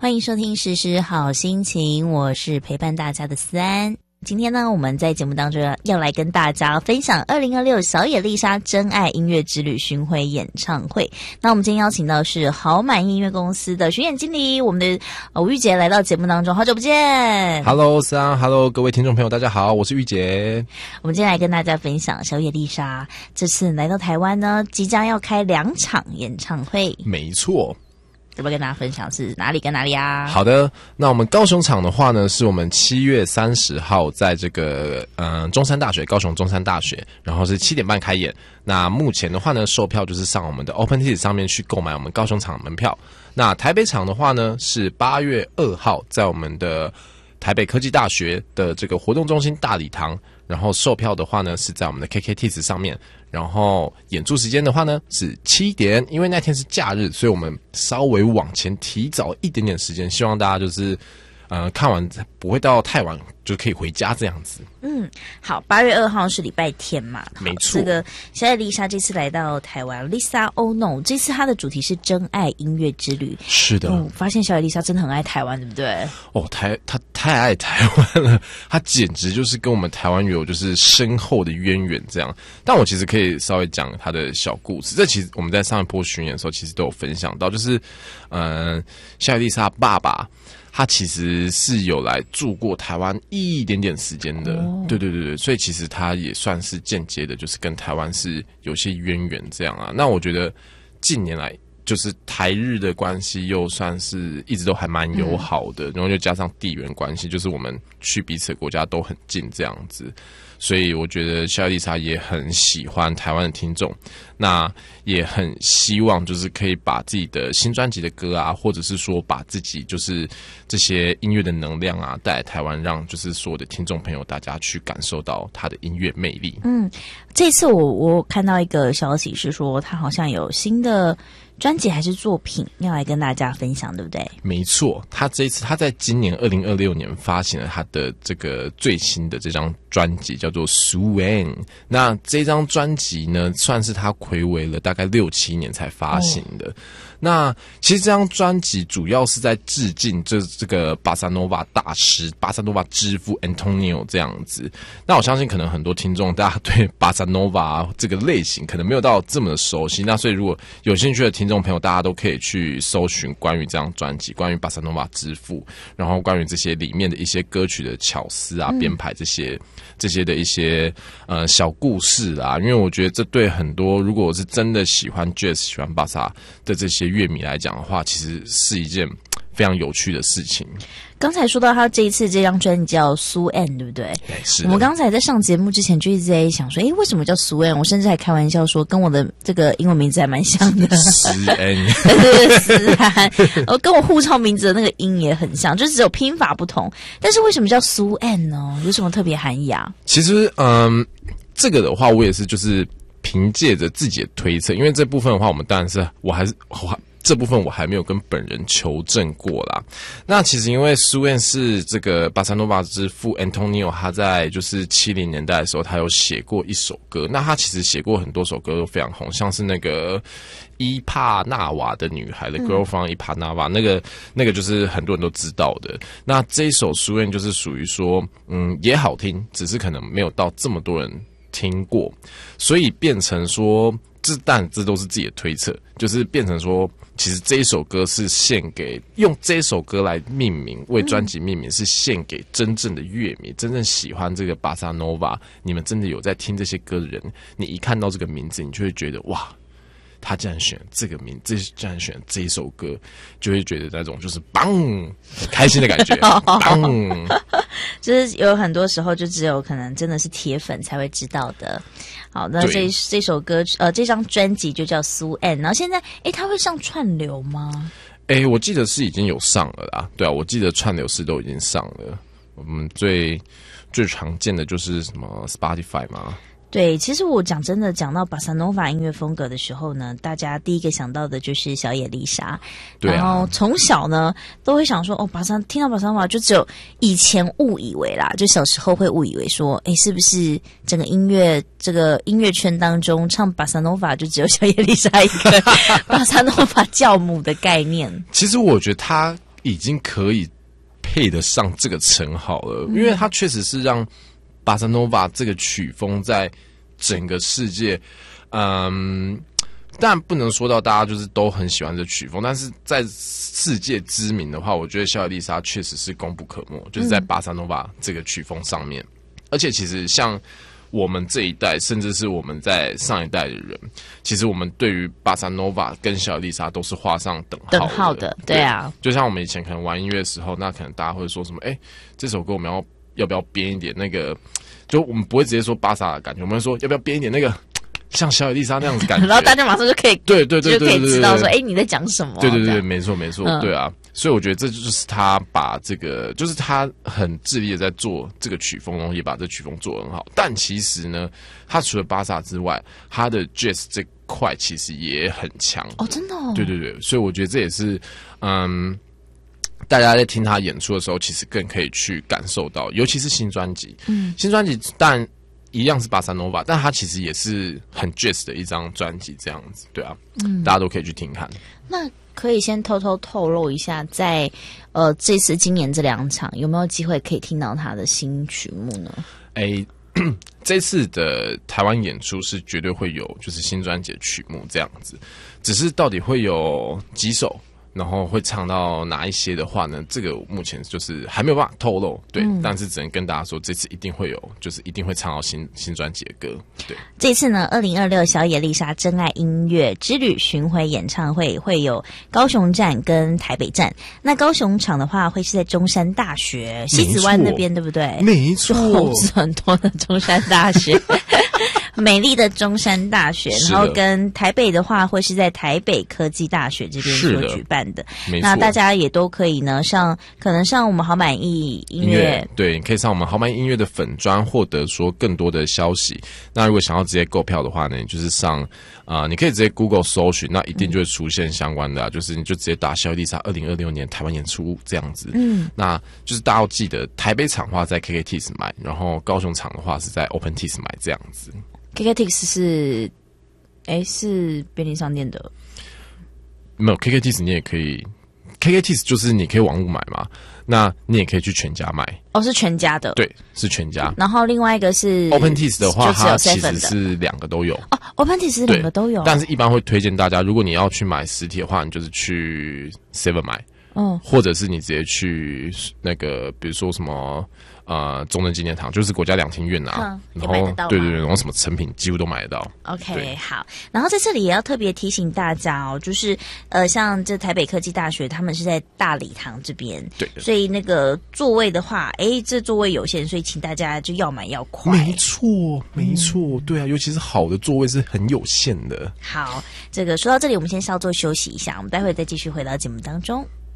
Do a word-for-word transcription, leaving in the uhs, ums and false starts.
欢迎收听时时好心情，我是陪伴大家的思安。今天呢，我们在节目当中要来跟大家分享二零二六小野丽莎真爱音乐之旅巡回演唱会。那我们今天邀请到是豪满音乐公司的巡演经理，我们的吴玉洁来到节目当中，好久不见。 Hello， 思安 ，Hello， 各位听众朋友，大家好，我是玉洁。 我们今天来跟大家分享小野丽莎这次来到台湾呢，即将要开两场演唱会。 没错。 要不要跟大家分享是哪里跟哪里啊？ 好的，那我们高雄场的话呢，是我们七月三十号在这个嗯、呃、中山大学，高雄中山大学，然后是七点半开演。那目前的话呢，售票就是上我们的 OpenTix 上面去购买我们高雄场门票。那台北场的话呢，是八月二号在我们的台北科技大学的这个活动中心大礼堂，然后售票的话呢是在我们的 K K Tix 上面。然后演出时间的话呢是七点，因为那天是假日，所以我们稍微往前提早一点点时间，希望大家就是呃看完不会到太晚，就可以回家这样子。 嗯，好，八月二号是礼拜天嘛？ 没错。 这个小野丽莎这次来到台湾 ，Lisa Oh No， 这次她的主题是真爱音乐之旅。 是的， 嗯，发现小野丽莎真的很爱台湾，对不对？ 哦，台她太爱台湾了，她简直就是跟我们台湾有就是深厚的渊源这样。但我其实可以稍微讲她的小故事，这其实我们在上一波巡演的时候，其实都有分享到，就是嗯、呃，小野丽莎爸爸。他其实是有来住过台湾一点点时间的，哦、对对对对，所以其实他也算是间接的，就是跟台湾是有些渊源这样啊。那我觉得近年来就是台日的关系又算是一直都还蛮友好的，嗯、然后又加上地缘关系，就是我们去彼此的国家都很近这样子。所以我觉得小野丽莎也很喜欢台湾的听众，那也很希望就是可以把自己的新专辑的歌啊，或者是说把自己就是这些音乐的能量啊带来台湾，让就是所有的听众朋友大家去感受到他的音乐魅力。 嗯，这次我我看到一个消息是说他好像有新的专辑还是作品要来跟大家分享，对不对？ 没错，他这一次他在今年二零二六年发行了他的这个最新的这张专辑，叫做 Suen。那这张专辑呢，算是他睽违了大概六七年才发行的。哦、那其实这张专辑主要是在致敬这这个巴萨诺瓦大师、巴萨诺瓦之父 Antonio 这样子。那我相信可能很多听众大家对巴萨诺瓦这个类型可能没有到这么的熟悉，那所以如果有兴趣的听众朋友，大家都可以去搜寻关于这张专辑，关于巴萨诺瓦之父，然后关于这些里面的一些歌曲的巧思啊、编排这些这些的一些呃小故事啊，因为我觉得这对很多如果我是真的喜欢 Jazz、喜欢巴萨的这些乐迷来讲的话，其实是一件非常有趣的事情。 刚才说到他这一次这张专辑叫苏 N， 对不对？ 是。 我们刚才在上节目之前就一直在想说，诶，为什么叫苏 N？ 我甚至还开玩笑说，跟我的这个英文名字还蛮像的。 思安， 对对，思安，呃，跟我护照名字的那个音也很像，就只有拼法不同。但是为什么叫苏 N 呢？有什么特别含义啊？ 其实，嗯，这个的话，我也是就是凭借着自己的推测，因为这部分的话，我们当然是我还是我。这部分我还没有跟本人求证过啦。那其实因为苏恩是这个巴萨诺瓦之父 Antonio， 他在就是七零年代的时候，他有写过一首歌。那他其实写过很多首歌都非常红，像是那个伊帕纳瓦的女孩的 Girl from Ipanema， 那个那个就是很多人都知道的。那这一首苏恩就是属于说，嗯，也好听，只是可能没有到这么多人听过，所以变成说。这但这都是自己的推测，就是变成说，其实这一首歌是献给用这一首歌来命名，为专辑命名，是献给真正的乐迷，真正喜欢这个巴萨诺瓦，你们真的有在听这些歌的人，你一看到这个名字，你就会觉得哇。他竟然选这个名，这竟然选这一首歌，就会觉得那种就是棒，很开心的感觉，棒， 就是有很多时候就只有可能真的是铁粉才会知道的。好，那这这首歌呃这张专辑就叫苏 N， 然后现在诶它会上串流吗？ 诶我记得是已经有上了啦，对啊，我记得串流是都已经上了。我们最最常见的就是什么 Spotify 嘛。 对，其实我讲真的，讲到巴萨诺瓦音乐风格的时候呢，大家第一个想到的就是小野丽莎。 对啊。 然后从小呢，都会想说，哦，巴萨听到巴萨诺瓦就只有以前误以为啦，就小时候会误以为说，诶，是不是整个音乐这个音乐圈当中唱巴萨诺瓦就只有小野丽莎一个巴萨诺瓦教母的概念？ 其实我觉得他已经可以配得上这个称号了，因为它确实是让巴萨诺瓦这个曲风在整个世界，嗯，当然不能说到大家就是都很喜欢这曲风，但是在世界知名的话，我觉得小野丽莎确实是功不可没，就是在巴萨诺瓦这个曲风上面。而且其实像我们这一代，甚至是我们在上一代的人，其实我们对于巴萨诺瓦跟小野丽莎都是画上等号的。 等号的，对啊。 就像我们以前可能玩音乐的时候，那可能大家会说什么，哎、欸，这首歌我们要要不要编一点那个，就我们不会直接说巴萨的感觉，我们会说要不要编一点那个像小野丽莎那样子感觉， 然后大家马上就可以对对对对对， 就可以知道说，哎、欸，你在讲什么、啊？ 对对对，没错没错、 嗯， 对啊。所以我觉得这就是他把这个，就是他很致力的在做这个曲风，然后也把这曲风做得很好。但其实呢，他除了巴萨之外，他的 jazz 这块其实也很强哦，真的、哦。 对对对，所以我觉得这也是，嗯，大家在听他演出的时候，其实更可以去感受到，尤其是新专辑。嗯，新专辑但一样是巴萨诺瓦，但他其实也是很 jazz 的一张专辑，这样子，对啊，嗯，大家都可以去听看。 那可以先偷偷透露一下，在呃这次今年这两场有没有机会可以听到他的新曲目呢？ 哎，这次的台湾演出是绝对会有，就是新专辑的曲目这样子，只是到底会有几首，然后会唱到哪一些的话呢？这个目前就是还没有办法透露，对，嗯、但是只能跟大家说，这次一定会有，就是一定会唱到新新专辑的歌。对， 这次呢，二零二六小野丽莎真爱音乐之旅巡回演唱会会有高雄站跟台北站。那高雄场的话，会是在中山大学西子湾那边，对不对？ 没错， 猴子很多的中山大学。美丽的中山大学，然后跟台北的话会是在台北科技大学这边所举办的。 的那大家也都可以呢上，可能上我们好满意音乐， 对，你可以上我们好满意音乐的粉专获得说更多的消息。那如果想要直接购票的话呢，你就是上啊、呃，你可以直接 Google 搜寻，那一定就会出现相关的、啊，嗯、就是你就直接打小野丽莎二零二六年台湾演出这样子。嗯，那就是大家要记得，台北场的话在 K K Tix 买，然后高雄场的话是在 OpenTix 买这样子。 K K Tix 是，哎，是便利商店的， 没有 K K Tix 你也可以 ，K K Tix 就是你可以网络买嘛，那你也可以去全家买。 哦，是全家的， 对，是全家。 然后另外一个是 OpenTix 的话，它其实是两个都有。 哦 ，OpenTix 是两个都有， 但是一般会推荐大家，如果你要去买实体的话，你就是去 Seven 买，嗯，或者是你直接去那个，比如说什么。呃，中正纪念堂就是国家两厅院啊， 嗯、 然后对对对，然后什么成品几乎都买得到。 OK， 好，然后在这里也要特别提醒大家哦，就是呃，像这台北科技大学，他们是在大礼堂这边， 对， 所以那个座位的话，哎，这座位有限，所以请大家就要买要快。 没错，没错，嗯、对啊，尤其是好的座位是很有限的。 好，这个说到这里，我们先稍作休息一下，我们待会再继续回到节目当中。